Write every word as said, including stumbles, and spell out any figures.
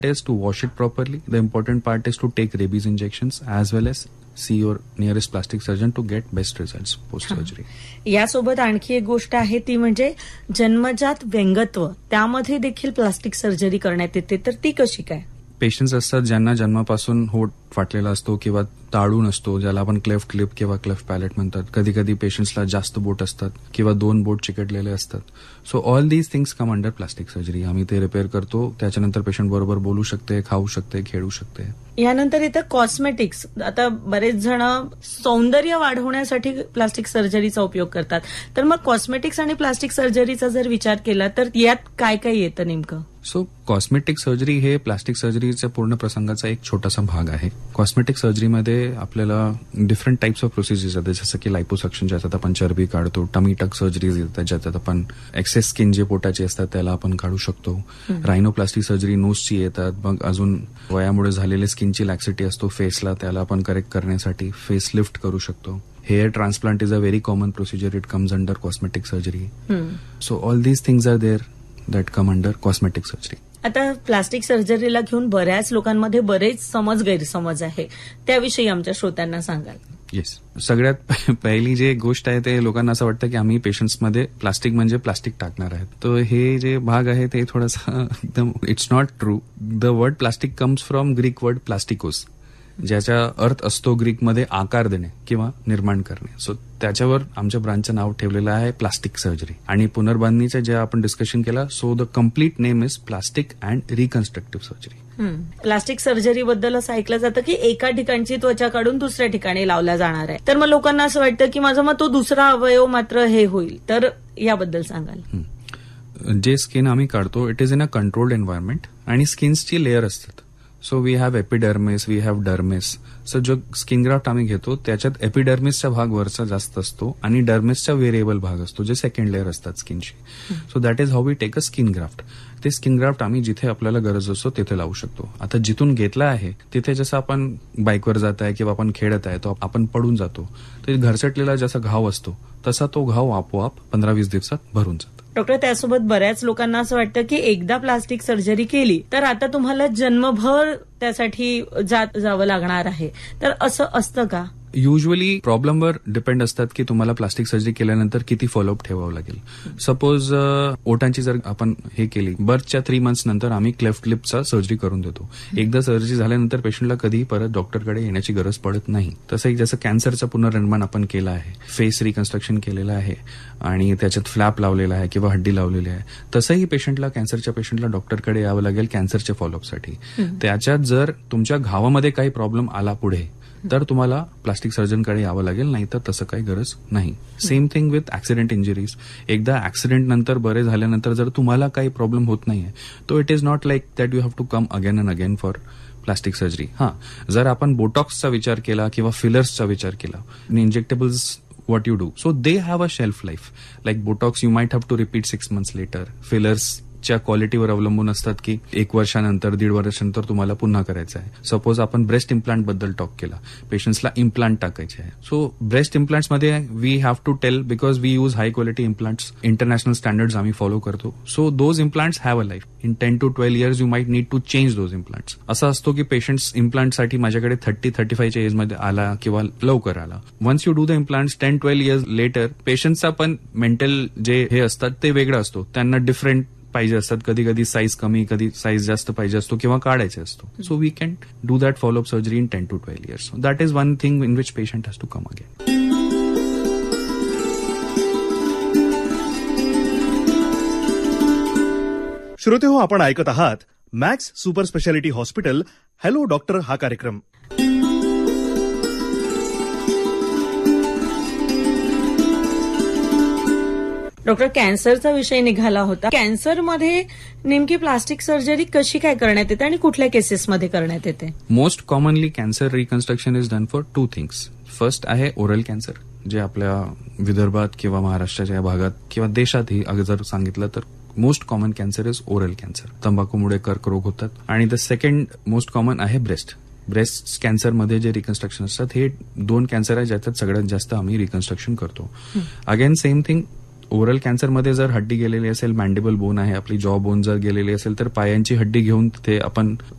is to wash it properly. The important part is to take rabies injections as well as see your nearest plastic surgeon to get best results post surgery. यासोबत आणखी एक गोष्ट आहे ती म्हणजे जन्मजात व्यंगत्व, त्यामध्ये देखील प्लास्टिक सर्जरी करण्यात येते, तर ती कशी काय? पेशंट्स असतात ज्यांना जन्मापासून होठ फाटलेला असतो किंवा ताळून असतो, ज्याला आपण क्लेफ्ट लिप किंवा क्लेफ्ट पॅलेट म्हणतात. कधी कधी पेशंट्सला जास्त बोट असतात किंवा दोन बोट चिकटलेले असतात. So all these things come under plastic surgery. आम्ही ते रिपेअर करतो. त्याच्यानंतर पेशंट बरोबर बोलू शकते, खाऊ शकते, खेळू शकते. यानंतर इथं कॉस्मेटिक्स. आता बरेच जण सौंदर्य वाढवण्यासाठी प्लास्टिक सर्जरीचा उपयोग करतात, तर मग कॉस्मेटिक्स आणि प्लास्टिक सर्जरीचा जर विचार केला तर यात काय काय येतं नेमकं? सो कॉस्मेटिक सर्जरी हे प्लास्टिक सर्जरीच्या पूर्ण प्रसंगाचा एक छोटासा भाग आहे. कॉस्मेटिक सर्जरीमध्ये आपल्याला डिफरंट टाइप्स ऑफ प्रोसिजर्स येतात, जसं की लायपोसक्शन, ज्याच्यात आपण चरबी काढतो. टमी टक सर्जरीज येतात, ज्याच्यात आपण एक्सेस स्किन जे पोटाची असतात त्याला आपण काढू शकतो. रायनोप्लास्टिक सर्जरी नोजची येतात. मग अजून वयामुळे झालेले स्किनची लॅक्सिटी असतो फेसला, त्याला आपण करेक्ट करण्यासाठी फेस लिफ्ट करू शकतो. Hair transplant is a very common procedure. It comes under cosmetic surgery. So all these things R there that come under cosmetic surgery. आता प्लास्टिक सर्जरीला घेऊन बऱ्याच लोकांमध्ये बरेच समज गैरसमज आहे, त्याविषयी आमच्या श्रोत्यांना सांगाल? येस. सगळ्यात पहिली जे गोष्ट आहे ते लोकांना असं वाटतं की आम्ही पेशंट्समध्ये प्लास्टिक म्हणजे प्लास्टिक टाकणार आहेत. तर हे जे भाग आहे ते थोडंसं एकदम it's not true. The word plastic comes from Greek word प्लास्टिकोस, ज्याचा अर्थ असतो ग्रीकमध्ये आकार देणे किंवा निर्माण करणे. सो त्याच्यावर आमच्या ब्रांचचं नाव ठेवलेलं आहे प्लास्टिक सर्जरी. आणि पुनर्बांधणीचं जे आपण डिस्कशन केलं, so the complete name is plastic and रिकन्स्ट्रक्टिव्ह surgery. Plastic surgery बद्दल असं ऐकलं जातं की एका ठिकाणची त्वचा काढून दुसऱ्या ठिकाणी लावला जाणार आहे, तर मग लोकांना असं वाटतं की माझा मग तो दुसरा अवयव मात्र हे होईल, तर याबद्दल सांगाल? जे स्किन आम्ही काढतो it is in a controlled environment आणि स्किन्सची लेअर असतात. So we have epidermis, we have dermis. So जो स्किन ग्राफ्ट आम्ही घेतो त्याच्यात एपिडर्मिसचा भाग वरचा जास्त असतो आणि डर्मिसचा व्हेरिएबल भाग असतो, जे सेकंड लेअर असतात स्किनची. So that is how we take a skin graft. ते स्किन ग्राफ्ट आम्ही जिथे आपल्याला गरज असतो तिथे लावू शकतो. आता जिथून घेतला आहे तिथे जसं आपण बाईकवर जात आहे किंवा आपण खेळत आहे तो आपण पडून जातो, तर घरचटलेला जसा घाव असतो तसा तो घाव आपोआप पंधरा वीस दिवसात भरून जातो. डॉक्टर, त्यासोबत बऱ्याच लोकांना असं वाटतं की एकदा प्लास्टिक सर्जरी केली तर आता तुम्हाला जन्मभर त्यासाठी जात जावं लागणार आहे, तर असं असतं का? युजली प्रॉब्लेमवर डिपेंड असतात की तुम्हाला प्लास्टिक सर्जरी केल्यानंतर किती फॉलोअप ठेवावं लागेल. सपोज ओठांची जर आपण हे केली, बर्थच्या थ्री मंथ्स नंतर आम्ही क्लेफ्ट लिपचा सर्जरी करून देतो. एकदा सर्जरी झाल्यानंतर पेशंटला कधी परत डॉक्टरकडे येण्याची गरज पडत नाही. तसं एक जसं कॅन्सरचं पुनर्निर्माण आपण केलं आहे, फेस रिकन्स्ट्रक्शन केलेलं आहे आणि त्याच्यात फ्लॅप लावलेला आहे किंवा हड्डी लावलेली आहे, तसंही पेशंटला, कॅन्सरच्या पेशंटला डॉक्टरकडे यावं लागेल कॅन्सरच्या फॉलोअपसाठी. त्याच्यात जर तुमच्या घावामध्ये काही प्रॉब्लेम आला पुढे तर तुम्हाला प्लास्टिक सर्जनकडे यावं लागेल, नाही तर तसं काही गरज नाही. Same thing with accident injuries. एकदा ऍक्सिडेंट नंतर बरे झाल्यानंतर जर तुम्हाला काही प्रॉब्लेम होत नाहीये तो it is not like that you have to come again and again for plastic surgery. हां, जर आपण बोटॉक्सचा विचार केला किंवा फिलर्सचा विचार केला, injectables what you do, so they have a shelf life. Like Botox you might have to repeat six months later. Fillers च्या क्वालिटीवर अवलंबून असतात की एक वर्षानंतर दीड वर्षानंतर तुम्हाला पुन्हा करायचं आहे. सपोज आपण ब्रेस्ट इम्प्लांट बद्दल टॉक केला, पेशंट्सला इम्प्लांट टाकायचे आहे. So breast इम्प्लांट्समध्ये we have to tail because we use high quality implants, international standards आम्ही फॉलो करतो. So those implants have a life. In ten to twelve years you might need to change those implants. असं असतो की patients इम्प्लांटसाठी माझ्याकडे thirty thirty फायच्या एजमध्ये आला किंवा लवकर आला. Once you do the implants ten twelve years later, पेशंट्सचा पण मेंटल जे हे असतात ते वेगळं असतो. त्यांना डिफरंट पाहिजे असतात, कधी कधी साईज कमी, कधी साईज जास्त पाहिजे असतो किंवा काढायचे असतो. So we can do that follow up surgery in ten to twelve years. That is one thing in which patient has to come again. श्रोते हो, आपण ऐकत आहात max super speciality hospital hello doctor हा कार्यक्रम. डॉक्टर, कॅन्सरचा विषय निघाला होता. कॅन्सरमध्ये नेमकी प्लास्टिक सर्जरी कशी काय करण्यात येते आणि कुठल्या केसेसमध्ये करण्यात येते? Most commonly cancer reconstruction is done for two things. First आहे ओरल कॅन्सर, जे आपल्या विदर्भात किंवा महाराष्ट्राच्या या भागात किंवा देशातही अगर जर सांगितलं तर most common cancer is oral cancer. तंबाखूमुळे कर्करोग होतात. आणि द सेकंड मोस्ट कॉमन आहे ब्रेस्ट. ब्रेस्ट कॅन्सरमध्ये जे रिकन्स्ट्रक्शन असतात हे दोन कॅन्सर आहे ज्याच्यात सगळ्यात जास्त आम्ही रिकन्स्ट्रक्शन करतो. अगेन सेम थिंग, ओरल कॅन्सरमध्ये जर हड्डी गेलेली असेल, मॅन्डिबल बोन आहे आपली, जॉ बोन जर गेलेली असेल तर पायांची हड्डी घेऊन तिथे आपण